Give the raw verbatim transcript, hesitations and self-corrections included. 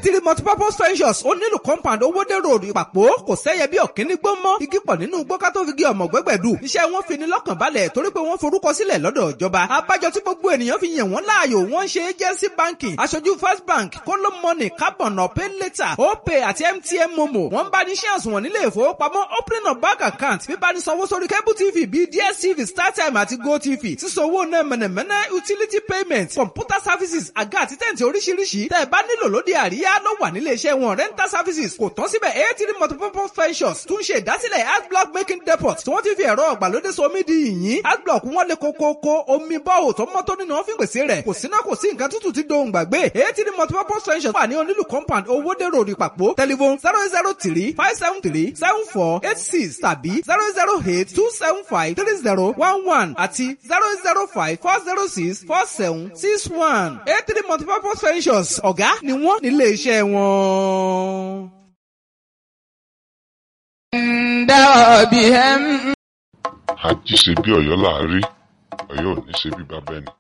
eighty multipurpose ventures ó nílùú compound owódèrò ìpàpọ̀ kò sẹ́yẹ bí ọ̀kíní gbó mọ́ igi pọ̀ nínú gbọ́ká tó fi gé ọmọ gbẹ́gbẹ̀dù iṣẹ́ wọn fi ní lọ́kàn balẹ̀ torí pé wọ́n forúkọ sílẹ̀ lọ́dọ̀ ìjọba abájọ tí gbogbo ènìyàn fi yàn wọ́n láàyò wọ́n ń ṣe agency banking aṣojú first bank kóló money carbon pay later opay àti mtn momo wọ́n bá ní ṣé àsùnwọ̀n nílé ìfowópamọ́ opening of bank account bíbá ní sanwó sórí cable tv bíi dstv startime àti gotv sísanwó náà mẹ̀nẹ̀mẹ̀nẹ̀ utility payment computer services àga àti tẹ̀ǹtì oríṣiríṣi tẹ́ ẹ bá nílò lóde àríyá ló wà nílé iṣẹ́ wọn rental services kò tán síbẹ̀ eighty multipurpose ventures tún ṣe ìdásílẹ̀ adblock making depot tí wọ́n ti fi ẹ̀rọ ọ̀gbàlódé somi di yìnyín adblock wọn lè kókókó omi bọ́ọ̀ tó mọ́ tó nínú wọn fi pèsè rẹ̀ kò síná kò sí nǹkan tútù tí dohùn gbàgbé eighty multipurpose ventures wà ní onílù compound owódèrò ìpàpọ̀ telephone zero zero three five seven three seven four eight six tàbí zero zero eight two seven five three zero one one àti zero zero five four zero six four seven six one eighty multipurpose ventures ọ̀gá ni wọ́n nílé iṣẹ́ wọn. àjíṣe bí Ọ̀yọ́ là á rí Ọ̀yọ́ ò ní ṣe bí bàbá ẹni.